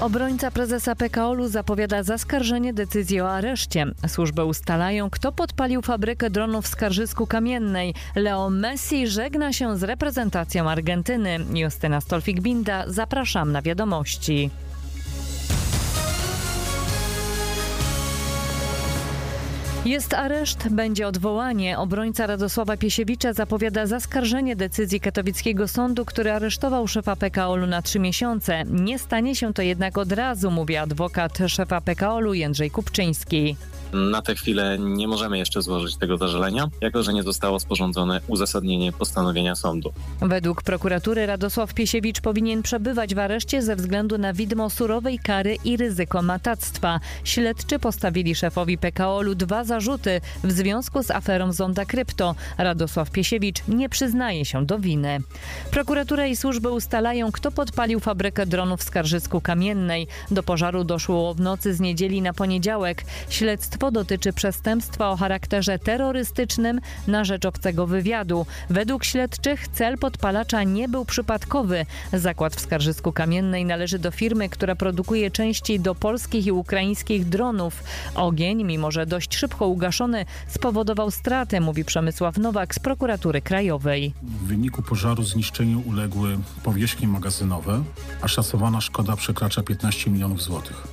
Obrońca prezesa PKOL-u zapowiada zaskarżenie decyzji o areszcie. Służby ustalają, kto podpalił fabrykę dronów w Skarżysku-Kamiennej. Leo Messi żegna się z reprezentacją Argentyny. Justyna Stolfik-Binda, zapraszam na wiadomości. Jest areszt, będzie odwołanie. Obrońca Radosława Piesiewicza zapowiada zaskarżenie decyzji katowickiego sądu, który aresztował szefa PKOL-u na 3 miesiące. Nie stanie się to jednak od razu, mówi adwokat szefa PKOL-u Jędrzej Kupczyński. Na tę chwilę nie możemy jeszcze złożyć tego zażalenia, jako że nie zostało sporządzone uzasadnienie postanowienia sądu. Według prokuratury Radosław Piesiewicz powinien przebywać w areszcie ze względu na widmo surowej kary i ryzyko matactwa. Śledczy postawili szefowi PKOL-u 2 zarzuty w związku z aferą Zonda Krypto. Radosław Piesiewicz nie przyznaje się do winy. Prokuratura i służby ustalają, kto podpalił fabrykę dronów w Skarżysku-Kamiennej. Do pożaru doszło w nocy z niedzieli na poniedziałek. Śledztwo dotyczy przestępstwa o charakterze terrorystycznym na rzecz obcego wywiadu. Według śledczych cel podpalacza nie był przypadkowy. Zakład w Skarżysku-Kamiennej należy do firmy, która produkuje części do polskich i ukraińskich dronów. Ogień, mimo że dość szybko ugaszony, spowodował straty, mówi Przemysław Nowak z Prokuratury Krajowej. W wyniku pożaru zniszczeniu uległy powierzchnie magazynowe, a szacowana szkoda przekracza 15 milionów złotych.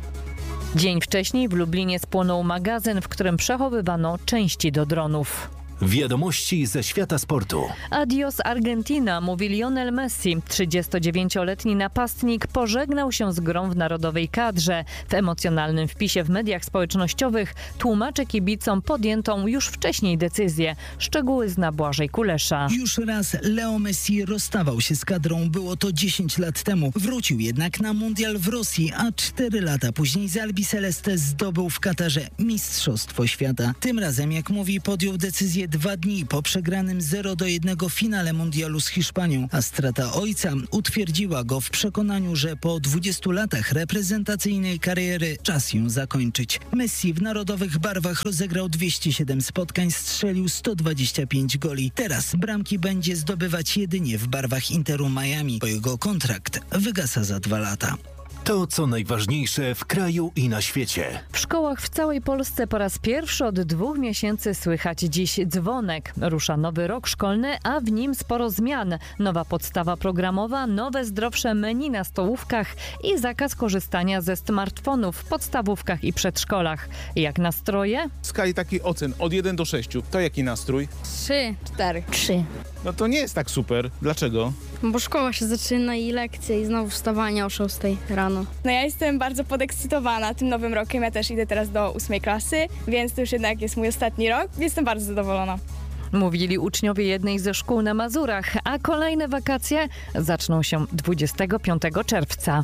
Dzień wcześniej w Lublinie spłonął magazyn, w którym przechowywano części do dronów. Wiadomości ze świata sportu. Adios Argentina, mówi Lionel Messi. 39-letni napastnik pożegnał się z grą w narodowej kadrze. W emocjonalnym wpisie w mediach społecznościowych tłumaczy kibicom podjętą już wcześniej decyzję. Szczegóły zna Błażej Kulesza. Już raz Leo Messi rozstawał się z kadrą. Było to 10 lat temu. Wrócił jednak na mundial w Rosji, a 4 lata później z Albi Celeste zdobył w Katarze Mistrzostwo Świata. Tym razem, jak mówi, podjął decyzję 2 dni po przegranym 0-1 finale mundialu z Hiszpanią, a strata ojca utwierdziła go w przekonaniu, że po 20 latach reprezentacyjnej kariery czas ją zakończyć. Messi w narodowych barwach rozegrał 207 spotkań, strzelił 125 goli. Teraz bramki będzie zdobywać jedynie w barwach Interu Miami, bo jego kontrakt wygasa za 2 lata. To, co najważniejsze w kraju i na świecie. W szkołach w całej Polsce po raz pierwszy od 2 miesięcy słychać dziś dzwonek. Rusza nowy rok szkolny, a w nim sporo zmian. Nowa podstawa programowa, nowe zdrowsze menu na stołówkach i zakaz korzystania ze smartfonów w podstawówkach i przedszkolach. Jak nastroje? W skali takiej ocen od 1 do 6, to jaki nastrój? 3, 4. 3. No to nie jest tak super. Dlaczego? Bo szkoła się zaczyna i lekcje i znowu wstawanie o 6 rano. No ja jestem bardzo podekscytowana tym nowym rokiem. Ja też idę teraz do 8 klasy, więc to już jednak jest mój ostatni rok. Jestem bardzo zadowolona. Mówili uczniowie jednej ze szkół na Mazurach, a kolejne wakacje zaczną się 25 czerwca.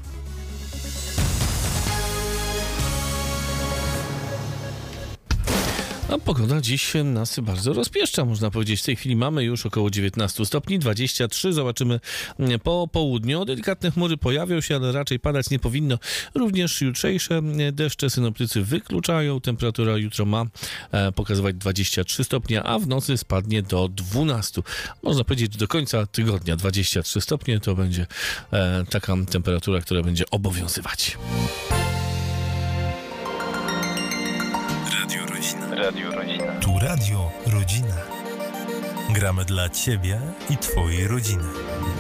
A pogoda dziś nas bardzo rozpieszcza, można powiedzieć. W tej chwili mamy już około 19 stopni, 23. Zobaczymy po południu. Delikatne chmury pojawią się, ale raczej padać nie powinno. Również jutrzejsze deszcze synoptycy wykluczają. Temperatura jutro ma pokazywać 23 stopnie, a w nocy spadnie do 12. Można powiedzieć, że do końca tygodnia 23 stopnie to będzie taka temperatura, która będzie obowiązywać. Radio Rodzina. Tu Radio Rodzina. Gramy dla Ciebie i Twojej rodziny.